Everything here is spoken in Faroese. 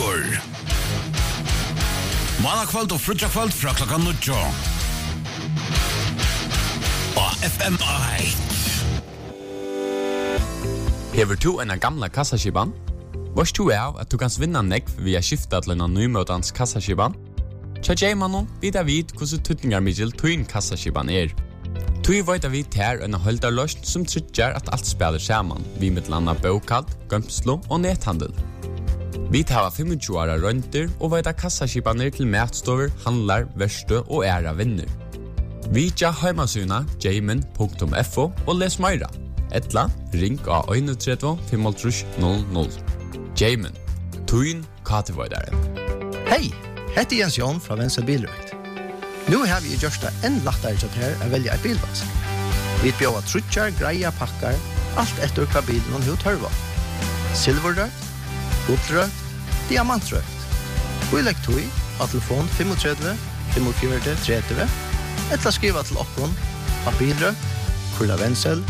Lukur. Måndagskvöld og frutjakvöld fra klokkan 9. Og FM 8. Hever du en gamla kassaskipan? Vars du av at du kan vinna nekv via skifta til en nymøtans kassaskipan? Tja Jaymanon vidar vid hvordan tutningar Mikkel tuin kassaskipan Tui veit vi ter en holdarløst som tryggjar at alt spiller saman, vi med landa bokad, gømslo og nethandel. Vi tar 25 åra rønter og veit kassaskipaner til matstover, handlar, verste og æra vinner. Vi tja heimasuna jayman.fo og les meira. Etla, ring av 31 500. Jayman, tuin katevoidaren. Hei, heter Jens Jon fra Venstre Bilrøkt. Nu har vi gjort det enn lettere til her å velge en bilvask. Vi bjør trutjar, greia, pakkar, alt etter hva bilen hun tørva. Silverrøkt, gullrøkt, diamantrøkt. Vi legger tog av telefon 35 45 30, eller skriva til oppgånd av bilrøkt, Kurla Vensel,